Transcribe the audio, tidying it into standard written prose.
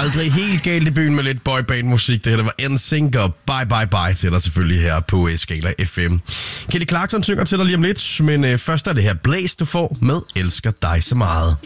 aldrig helt galt i byen med lidt boyband-musik. Det her var NSYNC og Bye Bye Bye til dig selvfølgelig her på Skala FM. Kelly Clarkson synger til dig lige om lidt, men først er det her Blaze, du får med Elsker dig så meget.